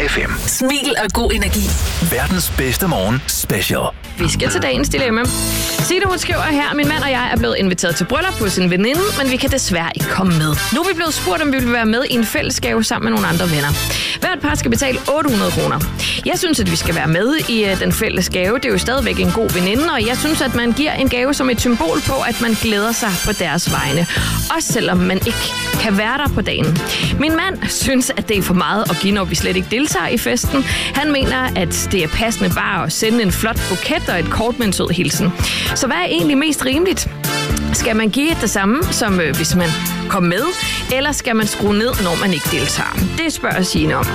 FM. Smil og god energi. Verdens bedste morgen special. Vi skal til dagens dilemma. Signe, hun skriver her, min mand og jeg er blevet inviteret til bryllup hos en veninde, men vi kan desværre ikke komme med. Nu er vi blevet spurgt, om vi vil være med i en fællesgave sammen med nogle andre venner. Hvert par skal betale 800 kroner. Jeg synes, at vi skal være med i den fælles gave. Det er jo stadigvæk en god veninde, og jeg synes, at man giver en gave som et symbol på, at man glæder sig på deres vegne. Også selvom man ikke kan være der på dagen. Min mand synes, at det er for meget at give, når vi slet ikke deltager i festen. Han mener, at det er passende bare at sende en flot buket og et kort med en sød hilsen. Så hvad er egentlig mest rimeligt? Skal man give det samme, som hvis man kom med, eller skal man skrue ned, når man ikke deltager? Det spørger Signe om.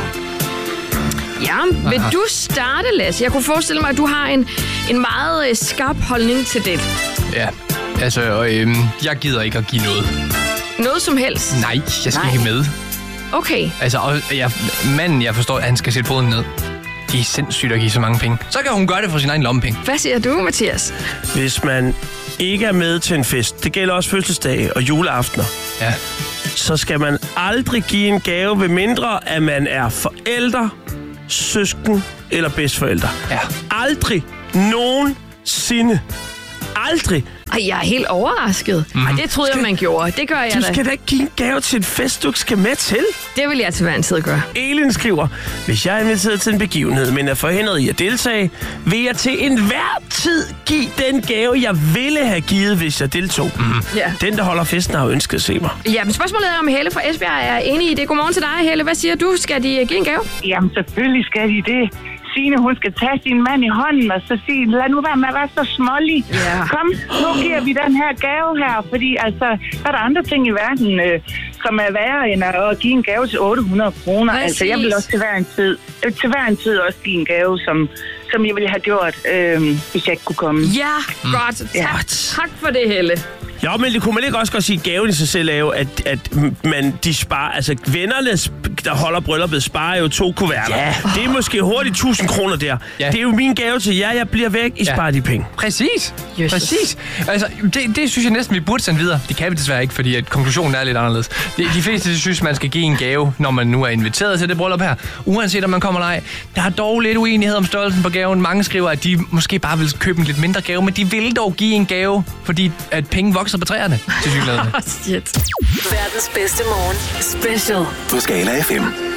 Ja, vil du starte, Lasse? Jeg kunne forestille mig, at du har en meget skarp holdning til det. Ja, altså, jeg gider ikke at give noget. Noget som helst? Nej, jeg skal ikke med. Okay. Altså, manden, jeg forstår, at han skal sætte foden ned. Det er sindssygt at give så mange penge. Så kan hun gøre det for sin egen lommepenge. Hvad siger du, Mathias? Hvis man ikke er med til en fest, det gælder også fødselsdage og juleaftener, Ja. så skal man aldrig give en gave, ved mindre at man er forældre, søsken eller bedstforældre. Ja. Aldrig nogensinde. Aldrig. Ej, jeg er helt overrasket. Ej, det troede jeg, man gjorde. Det gør jeg Du da. skal da ikke give en gave til en fest, du ikke skal med til. Det vil jeg til hver en tid gøre. Elin skriver, hvis jeg er inviteret til en begivenhed, men er forhindret i at deltage, vil jeg til enhver tid give den gave, jeg ville have givet, hvis jeg deltog. Ja. Den, der holder festen, har jo ønsket at se mig. Ja, men spørgsmålet er, om Helle fra Esbjerg er enig i det. Godmorgen til dig, Helle. Hvad siger du? Skal de give en gave? Jamen, selvfølgelig skal de det. Signe, hun skal tage sin mand i hånden og så sige, lad nu være med at være så smålig. Ja. Kom, nu giver vi den her gave her, fordi altså, der er der andre ting i verden, som er værre end at give en gave til 800 kroner. Præcis. Altså, jeg vil også til hver en tid også give en gave, som jeg ville have gjort, hvis jeg ikke kunne komme. Ja, godt. Tak for det, Helle. Ja, men det kunne man ikke også godt sige, at gaven i sig selv er jo, at de sparer, altså vennerne, der holder brylluppet, sparer jo 2 kuverter. Ja. Det er måske hurtigt 1000 kroner der. Ja. Det er jo min gave til jer, jeg bliver væk, I sparer de penge. Præcis. Jesus. Præcis. Altså, det synes jeg næsten, vi burde sende videre. Det kan vi desværre ikke, fordi at konklusionen er lidt anderledes. De fleste synes, man skal give en gave, når man nu er inviteret til det bryllup her. Uanset om man kommer eller ej. Der er dog lidt uenighed om størrelsen på gaven. Mange skriver, at de måske bare vil købe en lidt mindre gave, men de vil dog give en gave, fordi at penge vokser på træerne til synligheden. Shit. Verdens bedste morgen special. På Skala FM.